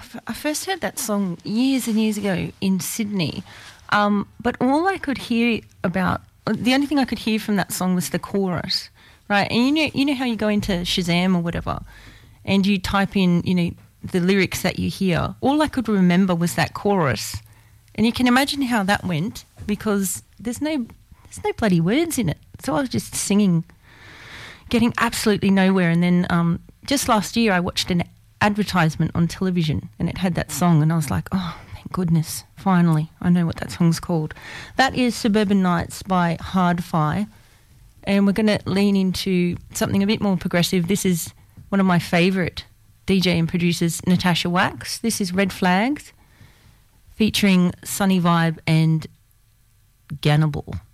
I first heard that song years and years ago in Sydney, but all I could hear the only thing I could hear from that song was the chorus, right? And you know how you go into Shazam or whatever, and you type in, the lyrics that you hear. All I could remember was that chorus, and you can imagine how that went because there's no bloody words in it. So I was just singing, getting absolutely nowhere. And then just last year I watched an advertisement on television and it had that song, and I was like, oh, thank goodness, finally, I know what that song's called. That is Suburban Nights by Hardfi, and we're going to lean into something a bit more progressive. This is one of my favourite DJ and producers, Natasha Wax. This is Red Flags featuring Sunny Vibe and Gannibal.